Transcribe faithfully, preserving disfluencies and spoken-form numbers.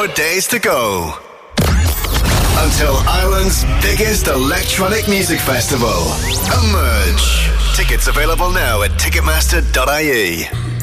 more days to go until Ireland's biggest electronic music festival, Emerge. Tickets available now at ticketmaster dot I E.